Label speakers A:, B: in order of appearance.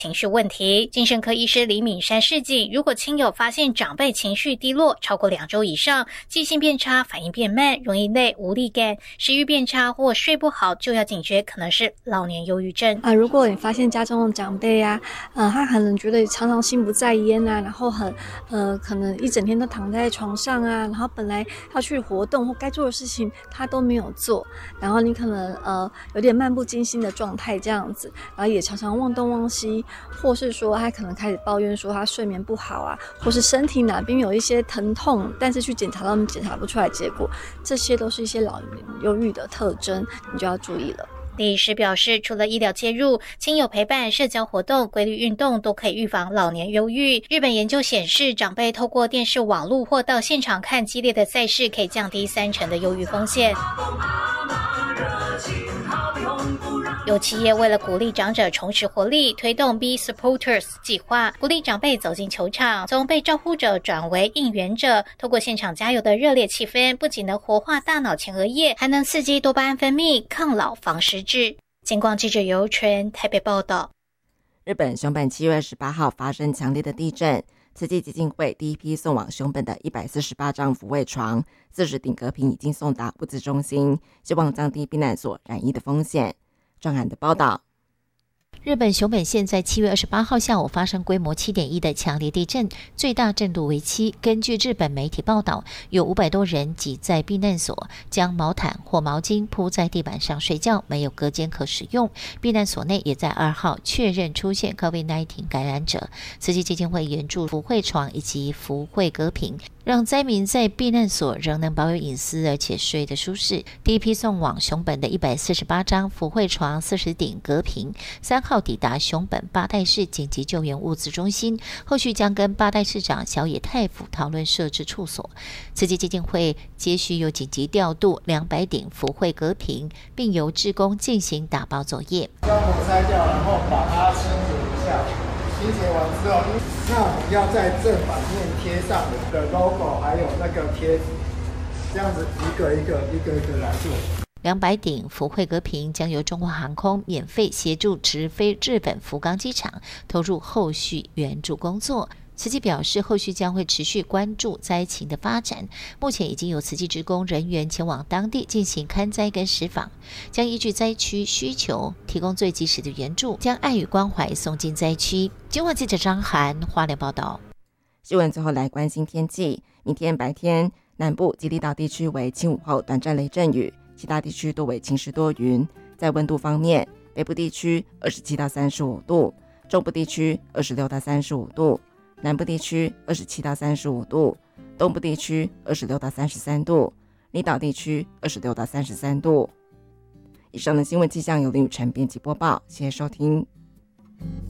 A: 情绪问题。精神科医师李敏珊示警，如果亲友发现长辈情绪低落超过2周以上，记性变差、反应变慢、容易累、无力感、食欲变差或睡不好，就要警觉可能是老年忧郁症。
B: 如果你发现家中的长辈他可能觉得常常心不在焉然后可能一整天都躺在床上然后本来要去活动或该做的事情他都没有做，然后你可能有点漫不经心的状态这样子，然后也常常忘东忘西，或是说他可能开始抱怨说他睡眠不好或是身体哪边有一些疼痛，但是去检查到检查不出来结果，这些都是一些老年忧郁的特征，你就要注意了。
A: 李医师表示，除了医疗介入，亲友陪伴、社交活动、规律运动都可以预防老年忧郁。日本研究显示，长辈透过电视网络或到现场看激烈的赛事，可以降低30%的忧郁风险。有企业为了鼓励长者重拾活力，推动 Be Supporters 计划，鼓励长辈走进球场，从被照护者转为应援者。透过现场加油的热烈气氛，不仅能活化大脑前额叶，还能刺激多巴胺分泌，抗老防失智。金光记者尤纯台北报道。
C: 日本熊本7月28号发生强烈的地震，慈济基金会第一批送往熊本的148张抚慰床、40顶隔屏已经送达物资中心，希望降低避难所染疫的风险。张涵的报道。
D: 日本熊本县在7月28号下午发生规模7.1的强烈地震，最大震度为7。根据日本媒体报道，有500多人挤在避难所，将毛毯或毛巾铺在地板上睡觉，没有隔间可使用。避难所内也在2号确认出现 COVID-19 感染者。慈济基金会援助福惠床以及福惠隔屏，让灾民在避难所仍能保有隐私，而且睡得舒适。第一批送往熊本的148张福惠床、40顶隔屏，3号抵达熊本八代市紧急救援物资中心，后续将跟八代市长小野太辅讨论设置处所。慈济基金会接续又紧急调度200顶福惠隔屏，并由志工进行打包作业。
E: 将火拆掉，然后把它清洁一下。清洁完之后，那我们要在正反面贴上我们的 logo， 还有那个贴纸，这样子一个一个来做。
D: 200顶福惠隔屏将由中华航空免费协助直飞日本福冈机场，投入后续援助工作。慈济表示，后续将会持续关注灾情的发展。目前已经有慈济职工人员前往当地进行勘灾跟实访，将依据灾区需求提供最及时的援助，将爱与关怀送进灾区。金华记者张涵花莲报道。
C: 新闻最后来关心天气，明天白天南部及离岛地区为轻午后短暂雷阵雨，其他地区多为晴时多云。在温度方面，北部地区27到35度，中部地区26到35度，南部地区27到35度，东部地区26到33度，离岛地区26到33度。以上的新闻气象由林宇辰编辑播报，谢谢收听。